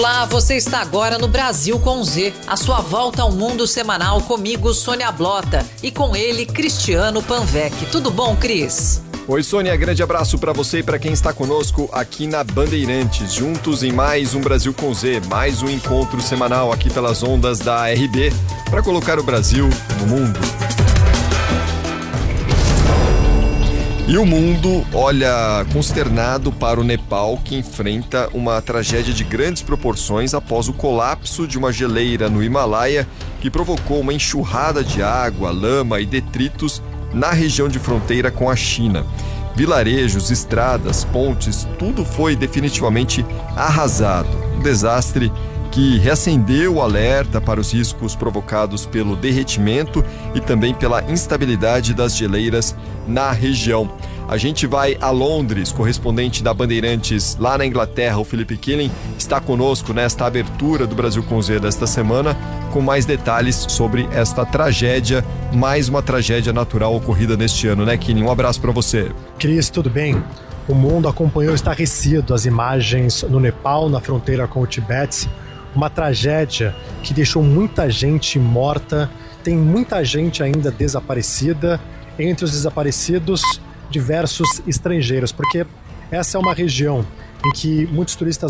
Olá, você está agora no Brasil com Z, a sua volta ao mundo semanal comigo, Sônia Blota, e com ele, Cristiano Panvec. Tudo bom, Cris? Oi, Sônia, grande abraço para você e para quem está conosco aqui na Bandeirantes, juntos em mais um Brasil com Z, mais um encontro semanal aqui pelas ondas da RB, para colocar o Brasil no mundo. E o mundo olha consternado para o Nepal, que enfrenta uma tragédia de grandes proporções após o colapso de uma geleira no Himalaia, que provocou uma enxurrada de água, lama e detritos na região de fronteira com a China. Vilarejos, estradas, pontes, tudo foi definitivamente arrasado. Um desastre que reacendeu o alerta para os riscos provocados pelo derretimento e também pela instabilidade das geleiras na região. A gente vai a Londres, correspondente da Bandeirantes lá na Inglaterra, o Felipe Killing, está conosco nesta abertura do Brasil com Z desta semana, com mais detalhes sobre esta tragédia, mais uma tragédia natural ocorrida neste ano, né, Killing? Um abraço para você. Cris, tudo bem? O mundo acompanhou estarrecido as imagens no Nepal, na fronteira com o Tibete. Uma tragédia que deixou muita gente morta, tem muita gente ainda desaparecida, entre os desaparecidos, diversos estrangeiros, porque essa é uma região em que muitos turistas